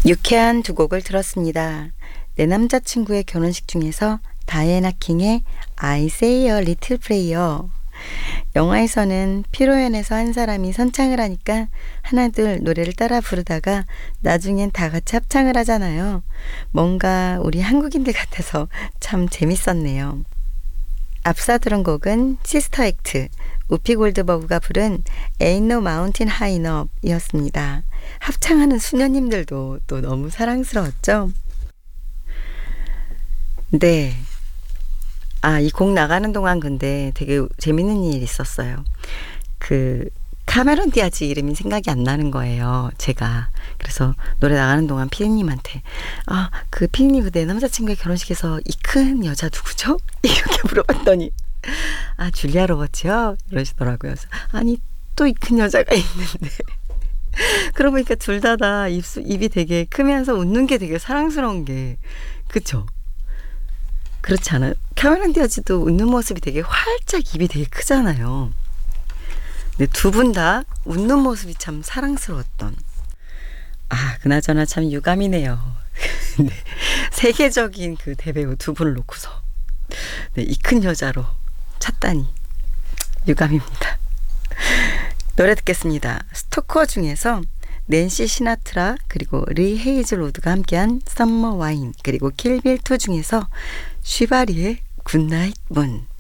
유쾌한 두 곡을 들었습니다. 내 남자친구의 결혼식 중에서 다이애나 킹의 I Say a Little Prayer. 영화에서는 피로연에서 한 사람이 선창을 하니까 하나둘 노래를 따라 부르다가 나중엔 다 같이 합창을 하잖아요. 뭔가 우리 한국인들 같아서 참 재밌었네요. 앞서 들은 곡은 시스터 액트, 우피 골드버그가 부른 Ain't No Mountain High Enough 이었습니다. 합창하는 수녀님들도 또 너무 사랑스러웠죠? 네. 이 곡 나가는 동안 근데 되게 재밌는 일이 있었어요. 카메론 디아즈 이름이 생각이 안 나는 거예요, 제가. 그래서 노래 나가는 동안 피디님한테 피디님 내 남자친구의 결혼식에서 이 큰 여자 누구죠? 이렇게 물어봤더니 줄리아 로버츠요? 이러시더라고요. 그래서 아니 또 이 큰 여자가 있는데 그러고 보니까 둘 다 입이 되게 크면서 웃는 게 되게 사랑스러운 게 그쵸? 그렇지 않아요? 캐머런 디아즈도 웃는 모습이 되게 활짝 입이 되게 크잖아요. 근데 두 분 다 웃는 모습이 참 사랑스러웠던. 그나저나 참 유감이네요. 네, 세계적인 그 대배우 두 분을 놓고서 이 큰 여자로 찾다니 유감입니다. 노래 듣겠습니다. 스토커 중에서 낸시 시나트라 그리고 리 헤이즐우드가 함께한 썸머 와인 그리고 킬빌 2 중에서 쉬바리의 굿나잇 문.